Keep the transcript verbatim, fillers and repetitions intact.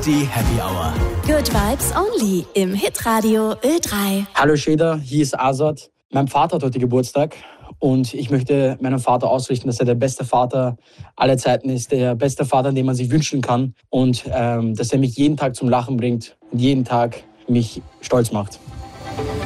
Die Happy Hour. Good Vibes Only im Hitradio Ö drei. Hallo Schäder, hier ist Azad. Mein Vater hat heute Geburtstag und ich möchte meinem Vater ausrichten, dass er der beste Vater aller Zeiten ist, der beste Vater, den man sich wünschen kann und ähm, dass er mich jeden Tag zum Lachen bringt und jeden Tag mich stolz macht.